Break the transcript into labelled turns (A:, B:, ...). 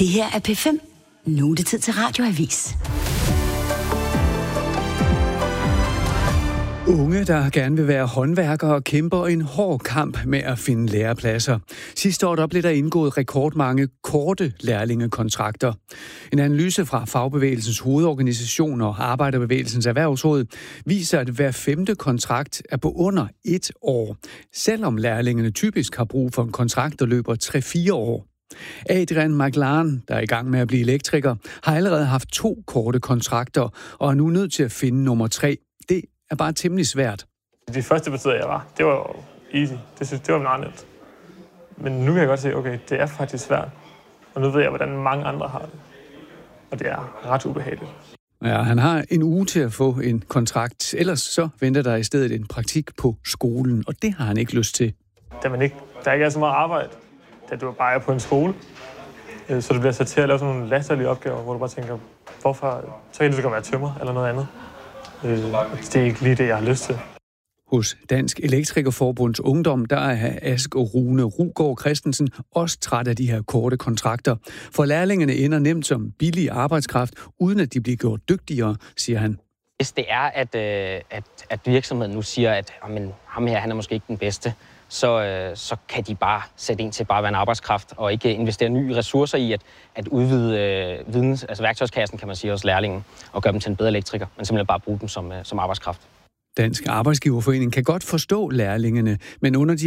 A: Det her er P5. Nu er det tid til Radioavis.
B: Unge, der gerne vil være håndværkere, kæmper en hård kamp med at finde lærepladser. Sidste år blev der indgået rekordmange korte lærlingekontrakter. En analyse fra Fagbevægelsens hovedorganisation og Arbejderbevægelsens Erhvervsråd viser, at hver 5. kontrakt er på under 1 år, selvom lærlingene typisk har brug for en kontrakt, der løber 3-4 år. Adrian McLaren, der er i gang med at blive elektriker, har allerede haft 2 korte kontrakter og er nu nødt til at finde nummer 3. Det er bare temmelig svært.
C: De første butikker, jeg var, det var jo easy. Det var meget nemt. Men nu kan jeg godt se, okay, det er faktisk svært. Og nu ved jeg, hvordan mange andre har det. Og det er ret ubehageligt.
B: Ja, han har en uge til at få en kontrakt. Ellers så venter der i stedet en praktik på skolen, og det har han ikke lyst til.
C: Der ikke er så meget arbejde, da du bare er på en skole. Så du bliver sat til at lave sådan nogle latterlige opgaver, hvor du bare tænker, hvorfor? Så kan det godt være tømrer eller noget andet. Det er ikke lige det, jeg har lyst til.
B: Hos Dansk Elektrikerforbunds Ungdom, der er Ask og Rune Rugård Christensen også træt af de her korte kontrakter. For lærlingene ender nemt som billig arbejdskraft, uden at de bliver gjort dygtigere, siger han.
D: Hvis det er, at virksomheden nu siger, at ham her, han er måske ikke den bedste, så kan de bare sætte ind til bare at være en arbejdskraft, og ikke investere nye ressourcer i at udvide værktøjskassen, kan man sige, hos lærlingen, og gøre dem til en bedre elektriker, men simpelthen bare bruge dem som arbejdskraft.
B: Dansk Arbejdsgiverforening kan godt forstå lærlingene, men under de